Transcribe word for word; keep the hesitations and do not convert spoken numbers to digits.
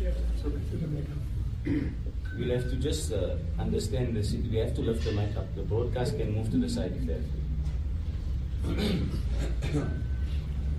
We'll have to just uh, understand this. We have to lift the mic up. The broadcast can move to the side if they have to.